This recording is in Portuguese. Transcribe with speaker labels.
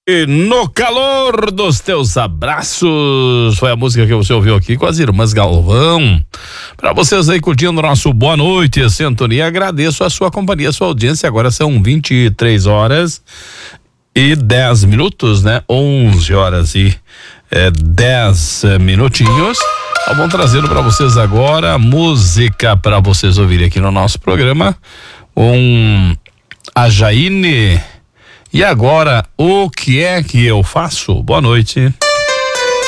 Speaker 1: E no calor dos teus abraços, foi a música que você ouviu aqui com as irmãs Galvão. Para vocês aí curtindo o nosso boa noite, sintonia, agradeço a sua companhia, a sua audiência. Agora são 23 horas e 10 minutos, né? 11 horas e 10 minutinhos. Vamos trazendo para vocês agora música para vocês ouvirem aqui no nosso programa. A Jaine. E agora, o que é que eu faço? Boa noite.